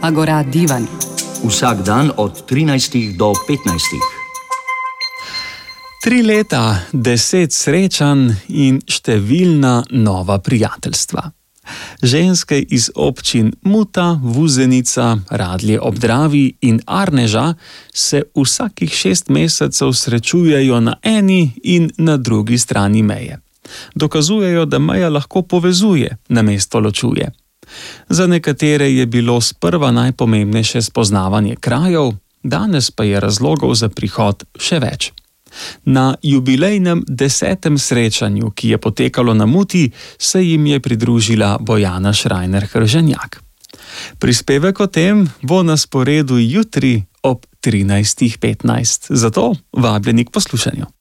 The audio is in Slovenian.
Agora Divan. Vsak dan od 13 do 15. 3 leta, 10 srečanj in številna nova prijateljstva. Ženske iz občin Muta, Vuzenica, Radlje ob Dravi in Arneža se vsakih 6 mesecev srečujejo na eni in na drugi strani meje. Dokazujejo, da meja lahko povezuje, namesto ločuje. Za nekatere je bilo sprva najpomembnejše spoznavanje krajev, danes pa je razlogov za prihod še več. Na jubilejnem 10. srečanju, ki je potekalo na Muti, se jim je pridružila Bojana Šrajner-Hrženjak. Prispevek o tem bo na sporedu jutri ob 13:15, zato vabljeni k poslušanju.